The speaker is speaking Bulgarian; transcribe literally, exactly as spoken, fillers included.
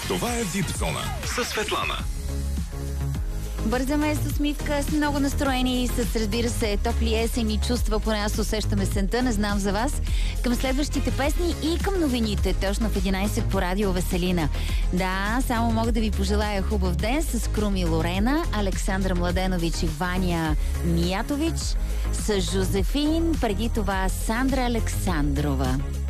Това е Вип Зона със Светлана. Бързаме с усмивка, с много настроение и с, разбира се, топли есени чувства, поне аз усещам есента, не знам за вас, към следващите песни и към новините, точно в единайсет по радио Веселина. Да, само мога да ви пожелая хубав ден с Круми Лорена, Александър Младенович и Ваня Миятович, с Жозефин, преди това Сандра Александрова.